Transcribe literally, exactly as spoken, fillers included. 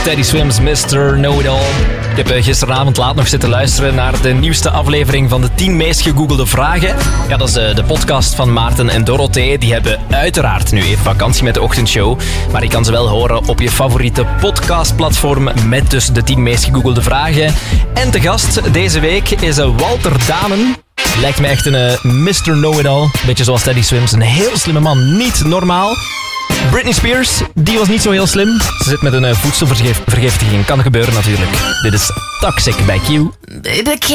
Teddy Swims, mister Know-It-All. Ik heb gisteravond laat nog zitten luisteren naar de nieuwste aflevering van de tien meest gegoogelde vragen. Ja, dat is de podcast van Maarten en Dorothee. Die hebben uiteraard nu even vakantie met de ochtendshow. Maar je kan ze wel horen op je favoriete podcastplatform met dus de tien meest gegoogelde vragen. En te gast deze week is Walter Danen. Lijkt me echt een uh, mister Know-It-All. Beetje zoals Teddy Swims. Een heel slimme man. Niet normaal. Britney Spears, die was niet zo heel slim. Ze zit met een uh, voedselvergiftiging. Kan gebeuren natuurlijk. Dit is Toxic bij Q. Baby,